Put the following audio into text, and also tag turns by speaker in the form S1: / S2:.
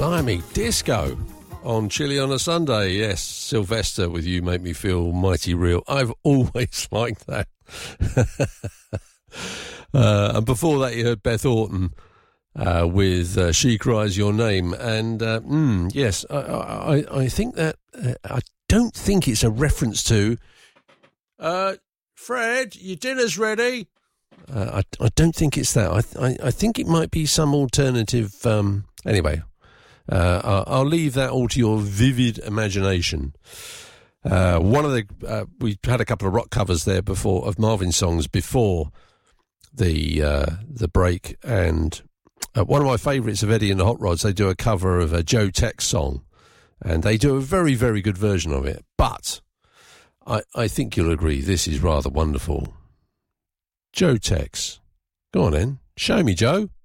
S1: Blimey, disco on Chili on a Sunday. Yes, Sylvester with You Make Me Feel Mighty Real. I've always liked that. And before that, you heard Beth Orton with She Cries Your Name. And yes, I think that I don't think it's a reference to Fred, your dinner's ready. I don't think it's that. I think it might be some alternative. Anyway. I'll leave that all to your vivid imagination. One of the we had a couple of rock covers there before of Marvin songs before the break, and one of my favourites of Eddie and the Hot Rods. They do a cover of a Joe Tex song, and they do a very, very good version of it. But I think you'll agree this is rather wonderful. Joe Tex, go on then, show me, Joe.